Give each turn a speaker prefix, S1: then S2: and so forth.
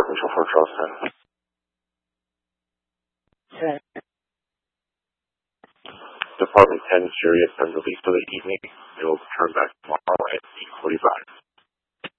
S1: Control for Charleston. Department 10, Sirius, and released for the evening. They will return back tomorrow at 8:45.